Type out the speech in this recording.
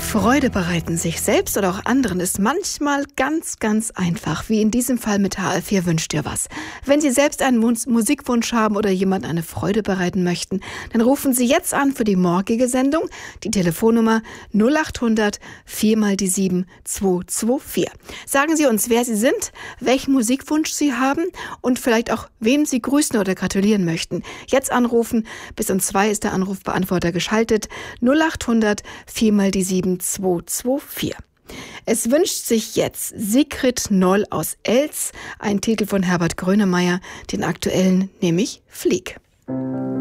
Freude bereiten, sich selbst oder auch anderen, ist manchmal ganz, ganz einfach. Wie in diesem Fall mit HR4 wünscht dir was. Wenn Sie selbst einen Musikwunsch haben oder jemand eine Freude bereiten möchten, dann rufen Sie jetzt an für die morgige Sendung. Die Telefonnummer 0800 4 mal die 7 224. Sagen Sie uns, wer Sie sind, welchen Musikwunsch Sie haben und vielleicht auch, wem Sie grüßen oder gratulieren möchten. Jetzt anrufen. Bis um 2 ist der Anrufbeantworter geschaltet. 0800 4 mal die 7 224. Es wünscht sich jetzt Sigrid Noll aus Elz, ein Titel von Herbert Grönemeyer, den aktuellen, nämlich Flieg.